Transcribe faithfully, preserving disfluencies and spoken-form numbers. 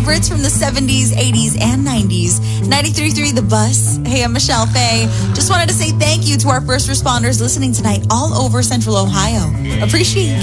favorites from the seventies, eighties, and nineties. ninety-three point three The Bus. Hey, I'm Michelle Faye. Just wanted to say thank you to our first responders listening tonight all over Central Ohio. Appreciate you.